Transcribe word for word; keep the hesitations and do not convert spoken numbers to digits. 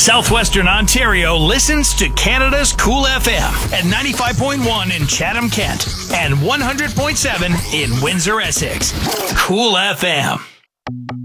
Southwestern Ontario listens to Canada's Cool F M at ninety-five point one in Chatham-Kent and one hundred point seven in Windsor, Essex. Cool F M.